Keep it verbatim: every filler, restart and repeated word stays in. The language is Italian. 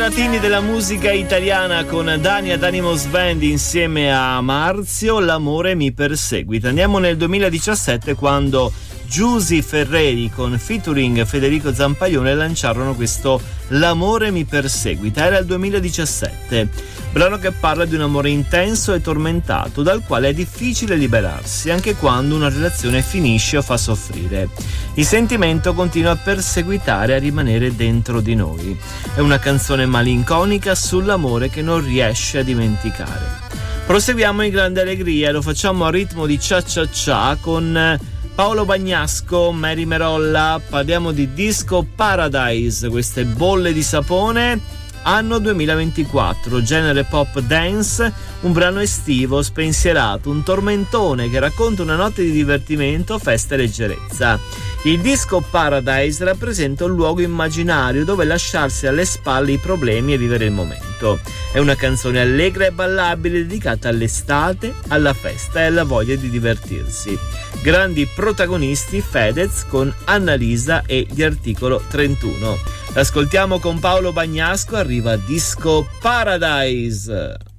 Latini della musica italiana con Dania D'Animos Band insieme a Marzio, L'amore mi perseguita. Andiamo nel duemiladiciassette, quando Giusy Ferreri con featuring Federico Zampaglione lanciarono questo L'amore mi perseguita. Era il duemiladiciassette, brano che parla di un amore intenso e tormentato dal quale è difficile liberarsi anche quando una relazione finisce o fa soffrire. Il sentimento continua a perseguitare, a rimanere dentro di noi. È una canzone malinconica sull'amore che non riesce a dimenticare. Proseguiamo in grande allegria, lo facciamo a ritmo di cia cia cia con Paolo Bagnasco, Mary Merolla. Parliamo di Disco Paradise, queste bolle di sapone. Anno duemilaventiquattro, genere pop dance, un brano estivo, spensierato, un tormentone che racconta una notte di divertimento, festa e leggerezza. Il Disco Paradise rappresenta un luogo immaginario dove lasciarsi alle spalle i problemi e vivere il momento. È una canzone allegra e ballabile dedicata all'estate, alla festa e alla voglia di divertirsi. Grandi protagonisti Fedez con Annalisa e gli Articolo trentuno. L'ascoltiamo con Paolo Bagnasco, arriva Disco Paradise.